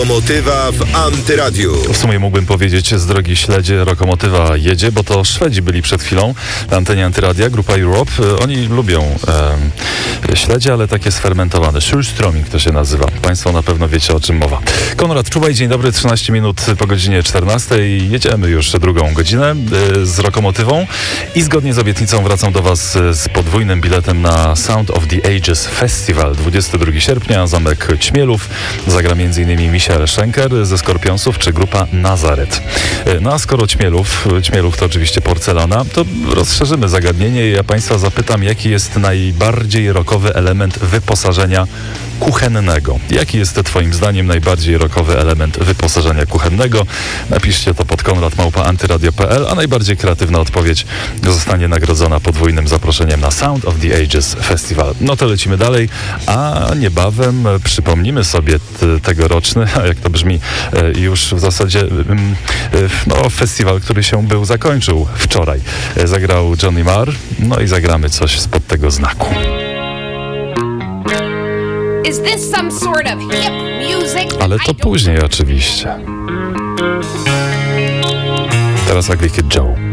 Rokomotywa w Antyradiu. W sumie mógłbym powiedzieć, z drogi śledzie Rokomotywa jedzie, bo to Szwedzi byli przed chwilą na antenie Antyradia, grupa Europe. Oni lubią śledzie, ale takie sfermentowane. Surströmming to się nazywa. Państwo na pewno wiecie, o czym mowa. Konrad Czubaj, dzień dobry, 13 minut po godzinie 14. Jedziemy już drugą godzinę z Rokomotywą i zgodnie z obietnicą wracam do Was z podwójnym biletem na Sound of the Ages Festival. 22 sierpnia, Zamek Ćmielów. Zagra m.in. Michael Schenker ze Skorpionsów czy grupa Nazaret. No a skoro Ćmielów to oczywiście porcelana, to rozszerzymy zagadnienie i ja Państwa zapytam, jaki jest najbardziej rockowy element wyposażenia kuchennego. Jaki jest Twoim zdaniem najbardziej rockowy element wyposażenia kuchennego? Napiszcie to pod konrad@antyradio.pl, a najbardziej kreatywna odpowiedź zostanie nagrodzona podwójnym zaproszeniem na Sound of the Ages Festival. No to lecimy dalej, a niebawem przypomnimy sobie tegoroczny, a jak to brzmi, już w zasadzie festiwal, który się zakończył wczoraj. Zagrał Johnny Marr, no i zagramy coś spod tego znaku. Is this some sort of hip music? Ale to później oczywiście. Teraz jak Wicked Joe.